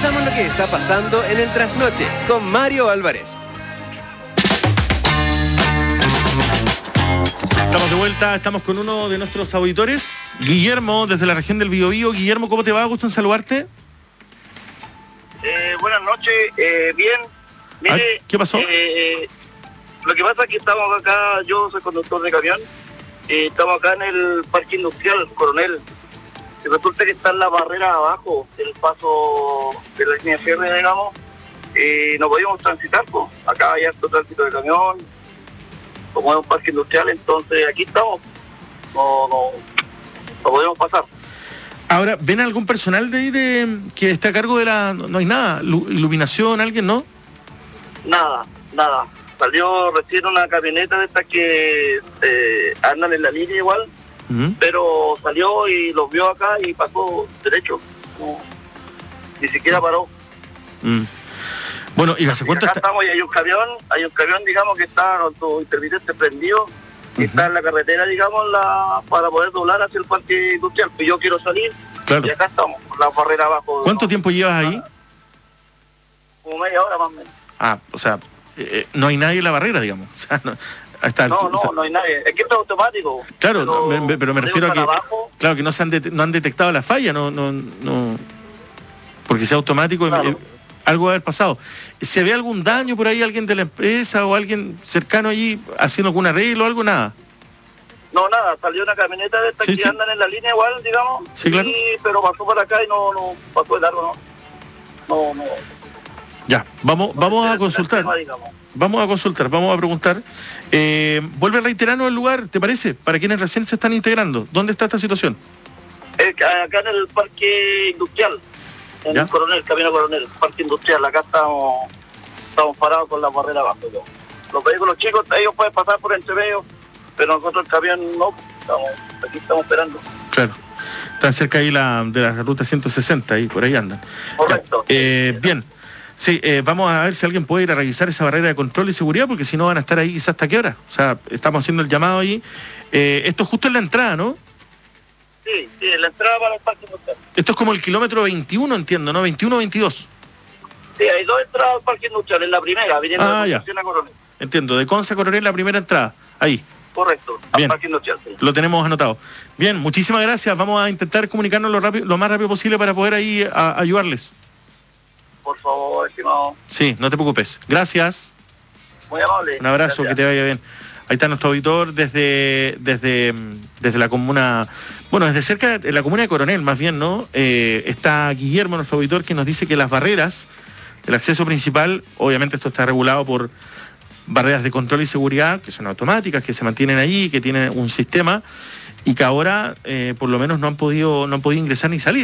Revisamos lo que está pasando en el trasnoche con Mario Álvarez. Estamos de vuelta, estamos con uno de nuestros auditores, Guillermo, desde la región del Biobío. Guillermo, ¿cómo te va? Gusto en saludarte. Buenas noches, bien. Mire, ¿Qué pasó? Lo que pasa es que estamos acá, yo soy conductor de camión, estamos acá en el Parque Industrial Coronel. Y resulta que está en la barrera abajo, el paso de la línea férrea, digamos, no podíamos transitar, pues. Acá hay harto tránsito de camión, como es un parque industrial, entonces aquí estamos, no podemos pasar. Ahora, ¿ven algún personal de ahí que está a cargo de la... No hay nada, iluminación, alguien, ¿no? Nada. Salió recién una camioneta de estas que andan en la línea igual, pero salió y los vio acá y pasó derecho. No, ni siquiera paró. Bueno, ¿y hace cuánto acá estamos y hay un camión, digamos, que está con su intermitente prendido, que está en la carretera, digamos, para poder doblar hacia el parque industrial. Pues yo quiero salir, claro. Y acá estamos, con la barrera abajo. ¿Cuánto tiempo llevas ahí? Como media hora más o menos. O sea, no hay nadie en la barrera, digamos. O sea, no hay nadie. Es que esto es automático. Claro, pero me refiero a que... Abajo, claro, que no han detectado la falla, no porque sea automático, claro. Algo va a haber pasado. ¿Se ve algún daño por ahí, alguien de la empresa o alguien cercano allí haciendo algún arreglo o algo? Nada. No, nada, salió una camioneta de estas que andan en la línea igual, digamos. Sí, claro. Pero pasó por acá y no pasó de largo, no. Ya, vamos a consultar. Vamos a consultar, vamos a preguntar. Vuelve a reiterarnos el lugar, ¿te parece? Para quienes recién se están integrando. ¿Dónde está esta situación? Acá en el Parque Industrial, en el Coronel, Camino Coronel, Parque Industrial. Acá estamos parados con la barrera abajo. Los vehículos chicos, ellos pueden pasar por entre medio, pero nosotros el camión no, aquí estamos esperando. Claro, están cerca ahí de la ruta 160, ahí por ahí andan. Correcto. Bien. Sí, vamos a ver si alguien puede ir a revisar esa barrera de control y seguridad, porque si no van a estar ahí quizás hasta qué hora. O sea, estamos haciendo el llamado ahí. Esto es justo en la entrada, ¿no? Sí, en la entrada para el parque industrial. Esto es como el kilómetro 21, entiendo, ¿no? 21-22. Sí, hay dos entradas al parque industrial, en la primera, viniendo de Concepción a Coronel. Entiendo, de Conce a Coronel la primera entrada, ahí. Correcto, al bien. Parque Industrial. Sí. Lo tenemos anotado. Bien, muchísimas gracias. Vamos a intentar comunicarnos lo más rápido posible para poder ahí ayudarles. Por favor, estimado. Sí, no te preocupes. Gracias. Muy amable. Un abrazo, gracias. que te vaya bien. Ahí está nuestro auditor desde la comuna, bueno, desde cerca de la comuna de Coronel, más bien, ¿no? Está Guillermo, nuestro auditor, que nos dice que las barreras del acceso principal, obviamente esto está regulado por barreras de control y seguridad, que son automáticas, que se mantienen allí, que tienen un sistema, y que ahora, por lo menos, no han podido ingresar ni salir.